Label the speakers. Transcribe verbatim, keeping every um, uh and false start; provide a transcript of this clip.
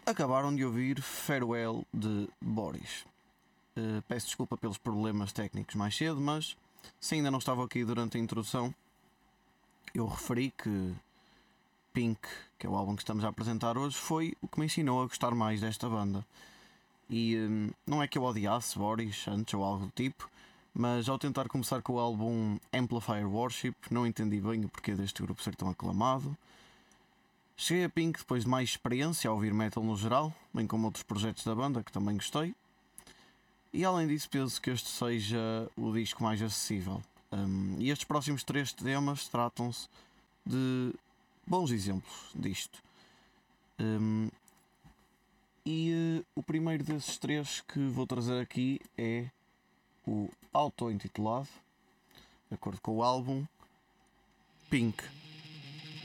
Speaker 1: Acabaram de ouvir Farewell de Boris. Uh, peço desculpa pelos problemas técnicos mais cedo, mas se ainda não estava aqui durante a introdução, eu referi que Pink, que é o álbum que estamos a apresentar hoje, foi o que me ensinou a gostar mais desta banda. E um, não é que eu odiasse Boris antes ou algo do tipo, mas ao tentar começar com o álbum Amplifier Worship, não entendi bem o porquê deste grupo ser tão aclamado. Cheguei a Pink depois de mais experiência a ouvir metal no geral, bem como outros projetos da banda que também gostei. E além disso, penso que este seja o disco mais acessível. Um, e estes próximos três temas tratam-se de bons exemplos disto. Um, e uh, o primeiro desses três que vou trazer aqui é o auto-intitulado, de acordo com o álbum, Pink.